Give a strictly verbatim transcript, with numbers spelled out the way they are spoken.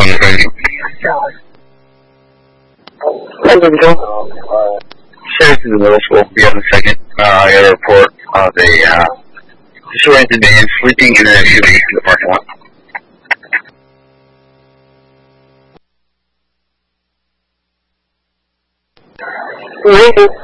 on the radio. London Joe. Sheriff in the middle school. Be on the second. Uh, I got a report of a uh, disoriented man sleeping in an S U V in the parking lot. Lincoln.